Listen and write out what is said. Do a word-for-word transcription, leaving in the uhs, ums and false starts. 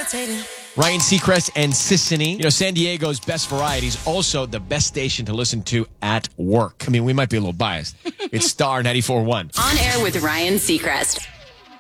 Ryan Seacrest and Sissany. You know, San Diego's best variety is also the best station to listen to at work. I mean, we might be a little biased. It's Star ninety-four point one. On air with Ryan Seacrest.